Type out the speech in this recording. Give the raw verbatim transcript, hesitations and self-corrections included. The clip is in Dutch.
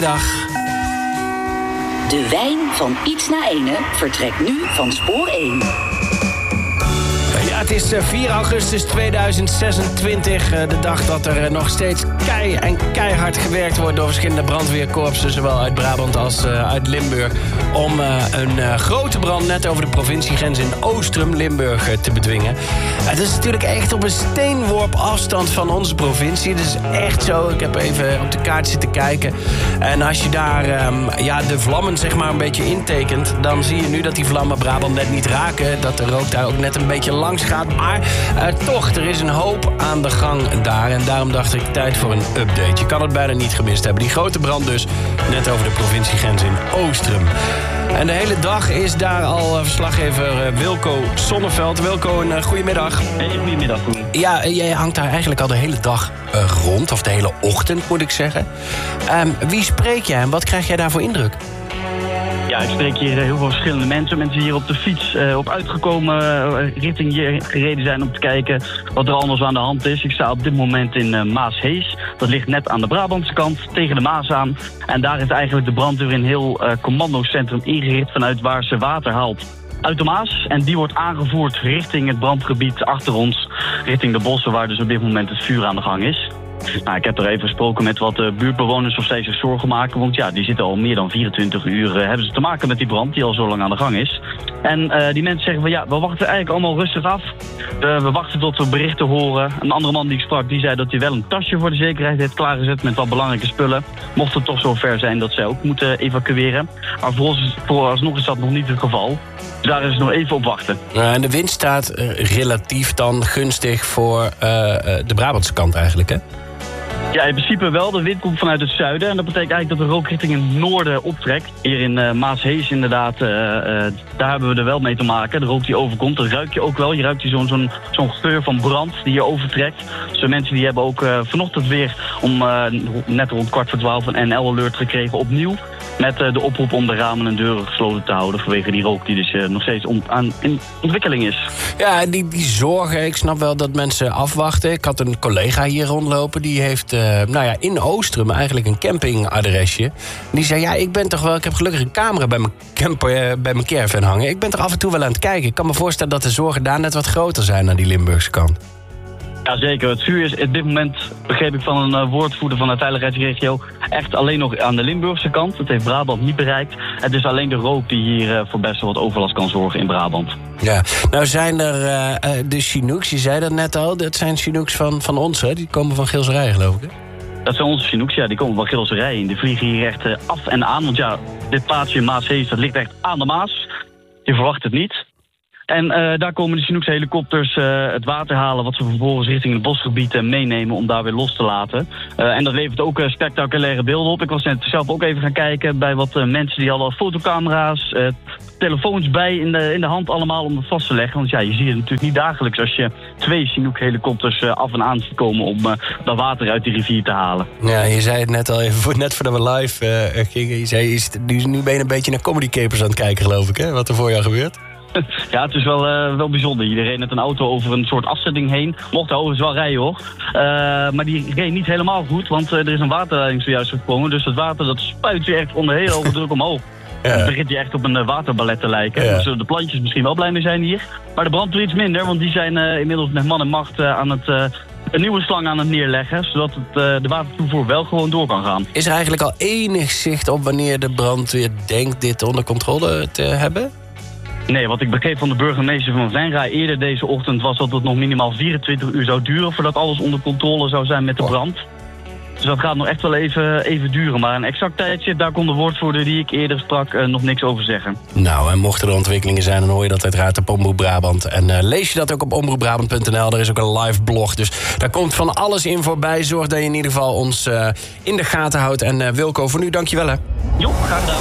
Dag. De wijn van Iets na Ene vertrekt nu van spoor één. Ja, het is vier augustus tweeduizend zesentwintig, de dag dat er nog steeds kei en keihard gewerkt wordt door verschillende brandweerkorpsen, zowel uit Brabant als uit Limburg, om een grote brand net over de provinciegrens in Oostrum, Limburg, te bedwingen. Het is natuurlijk echt op een steenworp afstand van onze provincie. Het is echt zo. Ik heb even op de kaart zitten kijken. En als je daar um, ja, de vlammen zeg maar een beetje intekent, dan zie je nu dat die vlammen Brabant net niet raken. Dat de rook daar ook net een beetje langs gaat. Maar uh, toch, er is een hoop aan de gang daar. En daarom dacht ik, tijd voor een update. Je kan het bijna niet gemist hebben. Die grote brand dus net over de provinciegrens in Oostrum. En de hele dag is daar al uh, verslaggever uh, Wilco Sonneveld. Wilco, een uh, goedemiddag. Hey, goedemiddag, Koen. Ja, jij hangt daar eigenlijk al de hele dag uh, rond. Of de hele ochtend, moet ik zeggen. Um, wie spreek jij en wat krijg jij daar voor indruk? Ja, ik spreek hier heel veel verschillende mensen. Mensen die hier op de fiets uh, op uitgekomen uh, richting hier gereden zijn om te kijken wat er anders aan de hand is. Ik sta op dit moment in uh, Maashees. Dat ligt net aan de Brabantse kant, tegen de Maas aan. En daar is eigenlijk de brandweer in heel uh, commandocentrum ingericht vanuit waar ze water haalt uit de Maas. En die wordt aangevoerd richting het brandgebied achter ons, richting de bossen waar dus op dit moment het vuur aan de gang is. Nou, ik heb er even gesproken met wat uh, buurtbewoners of zij zich zorgen maken. Want ja, die zitten al meer dan vierentwintig uur uh, hebben ze te maken met die brand die al zo lang aan de gang is. En uh, die mensen zeggen van ja, we wachten eigenlijk allemaal rustig af. Uh, we wachten tot we berichten horen. Een andere man die ik sprak, die zei dat hij wel een tasje voor de zekerheid heeft klaargezet met wat belangrijke spullen. Mocht het toch zo ver zijn dat zij ook moeten evacueren. Maar voor ons, vooralsnog is dat nog niet het geval. Dus daar is nog even op wachten. Uh, en de wind staat uh, relatief dan gunstig voor uh, uh, de Brabantse kant eigenlijk, hè? Ja, in principe wel. De wind komt vanuit het zuiden. En dat betekent eigenlijk dat de rook richting het noorden optrekt. Hier in uh, Maashees inderdaad, uh, uh, daar hebben we er wel mee te maken. De rook die overkomt, dat ruik je ook wel. Je ruikt hier zo'n zo'n zo'n geur van brand die je overtrekt. Dus mensen die hebben ook uh, vanochtend weer om uh, net rond kwart voor twaalf een N L-alert gekregen opnieuw. Met uh, de oproep om de ramen en deuren gesloten te houden vanwege die rook die dus uh, nog steeds on- aan in ontwikkeling is. Ja, die, die zorgen, ik snap wel dat mensen afwachten. Ik had een collega hier rondlopen, die heeft uh, nou ja, in Oostrum eigenlijk een campingadresje. Die zei, ja, ik ben toch wel, ik heb gelukkig een camera bij mijn, camper, uh, bij mijn caravan hangen. Ik ben toch af en toe wel aan het kijken. Ik kan me voorstellen dat de zorgen daar net wat groter zijn aan die Limburgse kant. Jazeker, het vuur is op dit moment, begreep ik van een uh, woordvoerder van de veiligheidsregio, echt alleen nog aan de Limburgse kant. Het heeft Brabant niet bereikt. Het is alleen de rook die hier uh, voor best wel wat overlast kan zorgen in Brabant. Ja, nou zijn er uh, uh, de Chinooks, je zei dat net al, dat zijn Chinooks van, van ons, hè? Die komen van Gilserij, geloof ik, hè? Dat zijn onze Chinooks, ja, die komen van Gilserij. Die vliegen hier echt uh, af en aan, want ja, dit plaatsje in Maashees, dat ligt echt aan de Maas. Je verwacht het niet. En uh, daar komen de Chinooks helikopters uh, het water halen, wat ze vervolgens richting het bosgebied uh, meenemen om daar weer los te laten. Uh, en dat levert ook uh, spectaculaire beelden op. Ik was net zelf ook even gaan kijken bij wat uh, mensen die hadden fotocamera's, uh, telefoons bij in de, in de hand allemaal om het vast te leggen. Want ja, je ziet het natuurlijk niet dagelijks als je twee Chinook helikopters uh, af en aan ziet komen om uh, dat water uit die rivier te halen. Ja, je zei het net al even, voor, net voordat we live uh, gingen. Je zei, is, nu, nu ben je een beetje naar Comedy Capers aan het kijken, geloof ik, hè? Wat er voor jou gebeurt. Ja, het is wel, uh, wel bijzonder. Je reed net een auto over een soort afzetting heen. Mocht de overigens wel rijden, hoor. Uh, maar die reed niet helemaal goed, want uh, er is een waterleiding zojuist gekomen. Dus het water dat spuit je echt onder heel hoge druk omhoog. Ja. Dan begint je echt op een uh, waterballet te lijken. Ja. Daar zullen de plantjes misschien wel blij mee zijn hier. Maar de brandweer iets minder, want die zijn uh, inmiddels met man en macht uh, aan het... Uh, een nieuwe slang aan het neerleggen, zodat het, uh, de watertoevoer wel gewoon door kan gaan. Is er eigenlijk al enig zicht op wanneer de brandweer denkt dit onder controle te hebben? Nee, wat ik begreep van de burgemeester van Venray eerder deze ochtend was dat het nog minimaal vierentwintig uur zou duren voordat alles onder controle zou zijn met de brand. Dus dat gaat nog echt wel even, even duren. Maar een exact tijdje, daar kon de woordvoerder die ik eerder sprak uh, nog niks over zeggen. Nou, en mochten er ontwikkelingen zijn, dan hoor je dat uiteraard op Omroep Brabant. En uh, lees je dat ook op omroep brabant punt n l. Daar is ook een live blog. Dus daar komt van alles in voorbij. Zorg dat je in ieder geval ons uh, in de gaten houdt. En uh, Wilco, voor nu dankjewel, hè. Jo, graag gedaan.